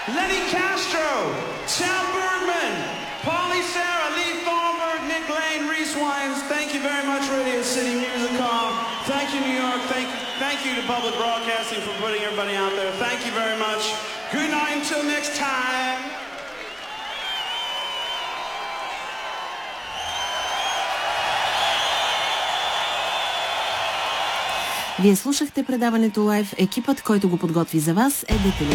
Lenny Castro, Sam Bergman, Pauly Sarah, Lee Thornburg, Nick Lane, Reese Wines. Thank you very much, Radio City Music Hall. Thank you, New York. Thank you to Public Broadcasting for putting everybody out there. Thank you very much. Good night until next time. Вие слушахте предаването Лайв. Екипът, който го подготви за вас, е Детелин.